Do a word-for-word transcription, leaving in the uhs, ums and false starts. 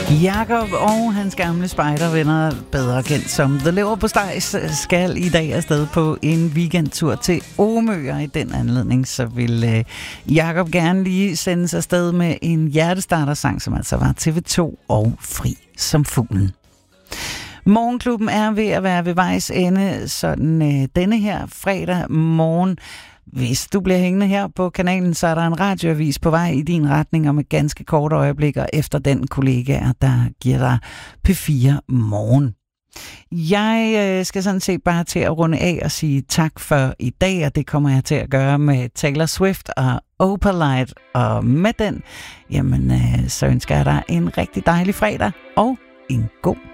Jakob og hans gamle spejdervenner, bedre kendt som The Leverpostejs, skal i dag afsted på en weekendtur til Omø, og i den anledning så vil øh, Jakob gerne lige sendes afsted med en hjertestartersang, som altså var T V to og Fri som fuglen. Morgenklubben er ved at være ved vejs ende, sådan øh, denne her fredag morgen. Hvis du bliver hængende her på kanalen, så er der en radioavis på vej i din retning om et ganske kort øjeblik, og efter den kollega, der giver dig P fire morgen. Jeg øh, skal sådan set bare til at runde af og sige tak for i dag, og det kommer jeg til at gøre med Taylor Swift og Opalite, og med den, jamen øh, så ønsker jeg dig en rigtig dejlig fredag og en god